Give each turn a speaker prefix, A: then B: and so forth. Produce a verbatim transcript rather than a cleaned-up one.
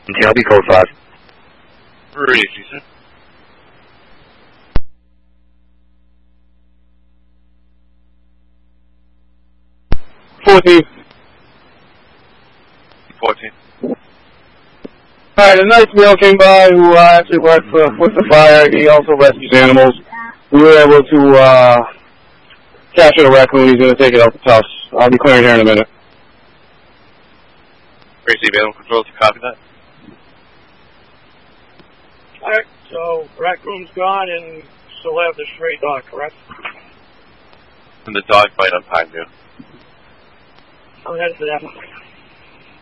A: I'll be code five.
B: Three, she said.
C: Fourteen.
B: Fourteen.
C: Alright, a nice male came by who uh, actually works for with the fire. He also rescues animals. We were able to uh, capture the raccoon. He's going to take it out the house. I'll be clearing here in a minute.
B: Gracie, Animal Control to copy that.
D: Alright, so raccoon's gone and still have the stray dog, correct?
B: And the dog bite on Pineview.
D: I'm headed to that.